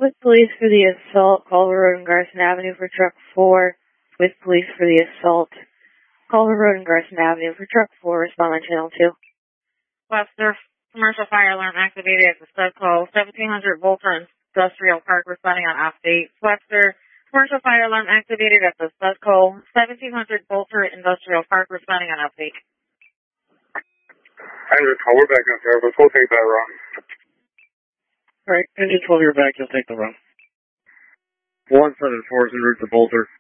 With police for the assault, Culver Road and Garson Avenue for truck 4. With police for the assault, Culver Road and Garson Avenue for truck 4. Respond on channel 2. Webster, commercial fire alarm activated at the stud call, 1700 Volter Industrial Park, responding on off-date. Webster, commercial fire alarm activated at the stud call, 1700 Volter Industrial Park, responding on off-date. Engine 12, we're back in service. We'll take that run. Alright, Engine 12, you're back. You'll take the run. 174 is en route to Bolter.